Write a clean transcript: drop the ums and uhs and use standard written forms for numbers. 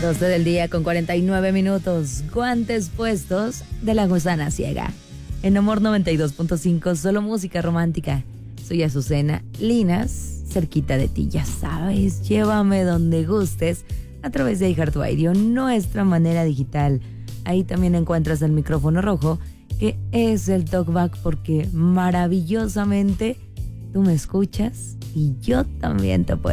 12 del día con 49 minutos. Guantes puestos de la gusana ciega. En Amor 92.5, solo música romántica. Soy Azucena Linas, cerquita de ti, ya sabes. Llévame donde gustes a través de iHeartRadio, nuestra manera digital. Ahí también encuentras el micrófono rojo, que es el talkback, porque maravillosamente tú me escuchas y yo también te puedo